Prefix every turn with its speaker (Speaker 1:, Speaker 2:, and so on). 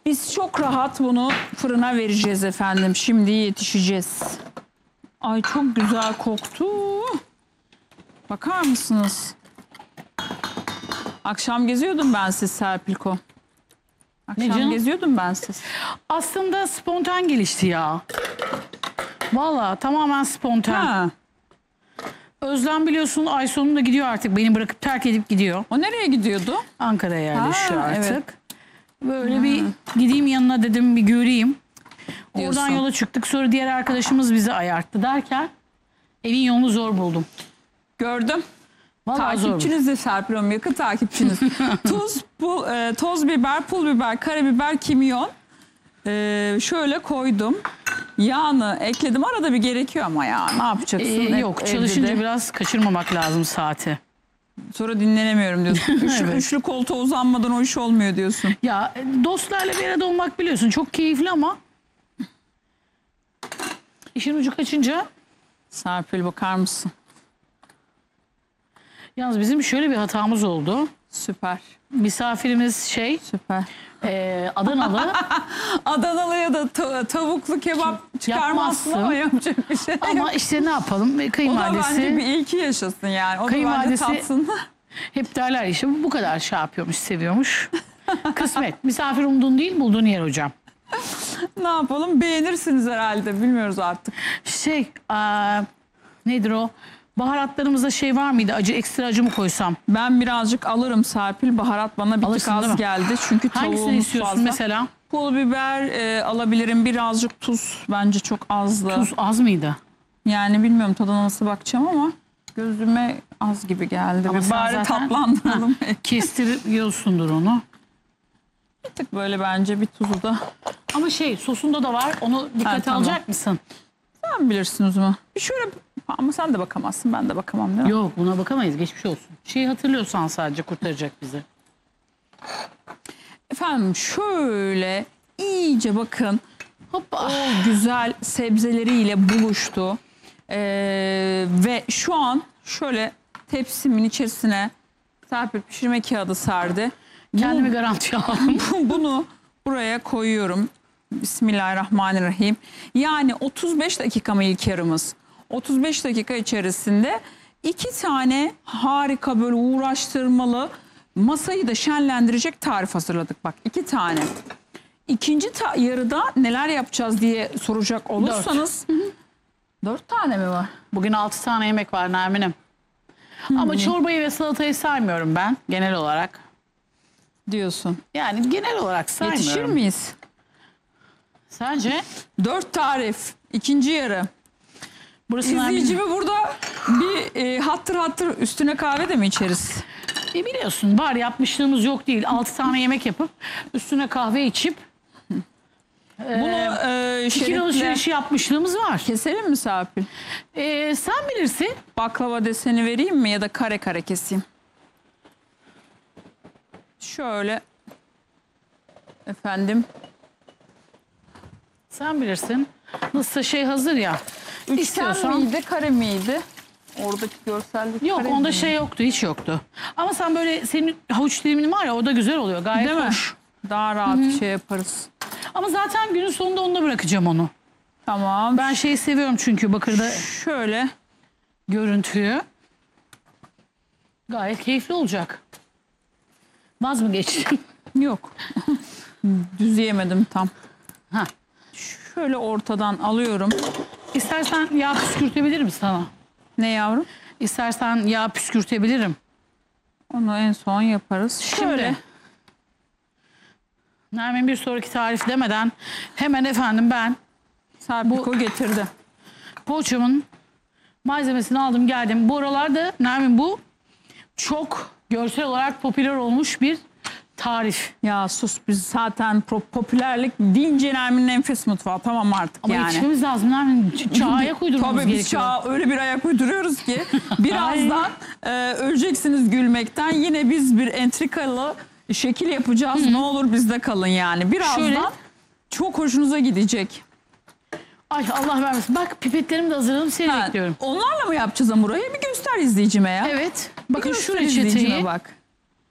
Speaker 1: Biz çok rahat bunu fırına vereceğiz efendim. Şimdi yetişeceğiz. Ay çok güzel koktu. Bakar mısınız? Akşam geziyordum ben siz Serpilko. Akşam geziyordum ben siz.
Speaker 2: Aslında spontan gelişti ya. Vallahi tamamen spontan.
Speaker 1: Ha.
Speaker 2: Özlem biliyorsun ay sonunda gidiyor artık. Beni bırakıp terk edip gidiyor.
Speaker 1: O nereye gidiyordu?
Speaker 2: Ankara'ya yerleşiyor artık.
Speaker 1: Evet.
Speaker 2: Böyle bir gideyim yanına dedim, bir göreyim.
Speaker 1: Diyorsun.
Speaker 2: Oradan yola çıktık. Sonra diğer arkadaşımız bizi ayarttı derken evin yolunu zor buldum.
Speaker 1: Gördüm.
Speaker 2: Vallahi zor buldum.
Speaker 1: Takipçiniz de Serpil Hanım, yakın takipçiniz. Toz biber, pul biber, karabiber, kimyon. Şöyle koydum. Yağını ekledim. Arada bir gerekiyor ama ya. Ne yapacaksın?
Speaker 2: Yok,
Speaker 1: Evde
Speaker 2: çalışınca
Speaker 1: de.
Speaker 2: biraz kaçırmamak lazım saati.
Speaker 1: Sonra dinlenemiyorum diyorsun.
Speaker 2: Evet.
Speaker 1: Üçlü koltuğa uzanmadan o iş olmuyor diyorsun.
Speaker 2: Ya dostlarla bir arada olmak biliyorsun çok keyifli ama işin ucu kaçınca.
Speaker 1: Serpil bakar mısın?
Speaker 2: Yalnız bizim şöyle bir hatamız oldu.
Speaker 1: Süper.
Speaker 2: Misafirimiz
Speaker 1: Süper.
Speaker 2: Adanalı.
Speaker 1: Adanalı'ya da tavuklu kebap çıkarmazsın
Speaker 2: Yapmazsın.
Speaker 1: ama yapacak bir şey yok.
Speaker 2: Ama işte ne yapalım?
Speaker 1: O da bence
Speaker 2: Kayınvalidesi
Speaker 1: bir ilki yaşasın yani. O da bence
Speaker 2: Kayınvalidesi-
Speaker 1: tatsın.
Speaker 2: hep derler işte bu kadar şey yapıyormuş, seviyormuş. Kısmet. Misafir umduğun değil, bulduğun yer hocam.
Speaker 1: Ne yapalım? Beğenirsiniz herhalde. Bilmiyoruz artık.
Speaker 2: Nedir o? Baharatlarımızda şey var mıydı? Ekstra acı mı koysam?
Speaker 1: Ben birazcık alırım Serpil. Baharat bana bir tık
Speaker 2: Alırsın, değil
Speaker 1: az
Speaker 2: mi?
Speaker 1: geldi. Çünkü
Speaker 2: Hangisini
Speaker 1: tavuğumuz
Speaker 2: istiyorsun
Speaker 1: fazla.
Speaker 2: mesela?
Speaker 1: Pul biber alabilirim. Birazcık tuz. Bence çok azdı.
Speaker 2: Tuz az mıydı?
Speaker 1: Yani bilmiyorum tadına nasıl bakacağım ama gözüme az gibi geldi.
Speaker 2: Ama
Speaker 1: Bir
Speaker 2: sen
Speaker 1: bari
Speaker 2: zaten-
Speaker 1: tatlandıralım.
Speaker 2: Kestiriyorsundur onu.
Speaker 1: Bir tık böyle bence bir tuzu da.
Speaker 2: Ama sosunda da var. Onu dikkate
Speaker 1: tamam.
Speaker 2: alacak mısın?
Speaker 1: Sen bilirsin o zaman. Bir şöyle ama sen de bakamazsın, ben de bakamam değil mi?
Speaker 2: Yok, buna bakamayız. Geçmiş olsun. Hatırlıyorsan sadece kurtaracak bizi.
Speaker 1: Efendim şöyle iyice bakın.
Speaker 2: Hoppa.
Speaker 1: O güzel sebzeleriyle buluştu. Ve şu an şöyle tepsimin içerisine Serpil pişirme kağıdı serdi.
Speaker 2: Kendimi garantiye aldım.
Speaker 1: Bunu buraya koyuyorum. Bismillahirrahmanirrahim. Yani 35 dakika mı ilk yarımız? 35 dakika içerisinde 2 tane harika böyle uğraştırmalı, masayı da şenlendirecek tarif hazırladık. Bak 2 tane. İkinci yarıda neler yapacağız diye soracak olursanız. 4 tane mi var?
Speaker 2: Bugün 6 tane yemek var Nermin'im. Ama çorbayı ve salatayı saymıyorum ben genel olarak.
Speaker 1: Diyorsun.
Speaker 2: Yani genel olarak saymıyorum.
Speaker 1: Yetişir miyiz?
Speaker 2: Sence?
Speaker 1: 4 tarif. İkinci yarı.
Speaker 2: Burası
Speaker 1: İzleyicimi burada bir hattır üstüne kahve de mi içeriz?
Speaker 2: biliyorsun var yapmışlığımız yok değil. 6 tane yemek yapıp üstüne kahve içip
Speaker 1: Bunu
Speaker 2: fikir alışverişi yapmışlığımız var.
Speaker 1: keselim mi Serpil?
Speaker 2: Sen bilirsin.
Speaker 1: Baklava deseni vereyim mi ya da kare kare keseyim? Şöyle efendim.
Speaker 2: Sen bilirsin. Nasılsa hazır ya.
Speaker 1: Üçgen
Speaker 2: İstiyorsan.
Speaker 1: miydi kare miydi? Oradaki görsellik
Speaker 2: Yok
Speaker 1: kare
Speaker 2: onda
Speaker 1: miydi?
Speaker 2: yoktu, hiç yoktu. Ama sen böyle senin havuç dilimin var ya o da güzel oluyor gayet
Speaker 1: Değil mi?
Speaker 2: hoş.
Speaker 1: Daha rahat şey yaparız.
Speaker 2: Ama zaten günün sonunda onunla bırakacağım onu.
Speaker 1: Tamam.
Speaker 2: Ben seviyorum çünkü bakırda
Speaker 1: şöyle
Speaker 2: görüntüyü. Gayet keyifli olacak. Vaz mı geçtin?
Speaker 1: yok. Düz yemedim tam.
Speaker 2: Ha.
Speaker 1: Şöyle ortadan alıyorum.
Speaker 2: İstersen yağ püskürtebilirim sana.
Speaker 1: Ne yavrum?
Speaker 2: İstersen yağ püskürtebilirim.
Speaker 1: Onu en son yaparız. Şöyle.
Speaker 2: Şimdi. Nermin bir sonraki tarif demeden hemen efendim ben
Speaker 1: Serpil getirdi.
Speaker 2: poğaçamın malzemesini aldım geldim. Bu aralarda Nermin bu çok görsel olarak popüler olmuş bir tarif.
Speaker 1: Ya sus biz zaten popülerlik deyince Nermin'in enfes mutfağı tamam artık
Speaker 2: Ama
Speaker 1: yani.
Speaker 2: yetişmemiz lazım Nermin. Çağa ayak uydurmamız
Speaker 1: Tabii biz
Speaker 2: gerekiyor.
Speaker 1: çağa öyle bir ayak uyduruyoruz ki birazdan öleceksiniz gülmekten. Yine biz bir entrikalı şekil yapacağız. Ne olur bizde kalın yani. Birazdan
Speaker 2: Şöyle.
Speaker 1: çok hoşunuza gidecek.
Speaker 2: Ay Allah vermesin. Bak pipetlerimi de hazırladım seni bekliyorum.
Speaker 1: Onlarla mı yapacağız hamurayı? Bir göster izleyicime ya.
Speaker 2: Evet.
Speaker 1: Bir
Speaker 2: Bakın
Speaker 1: göster
Speaker 2: şu
Speaker 1: izleyicime
Speaker 2: reçeteyi
Speaker 1: bak.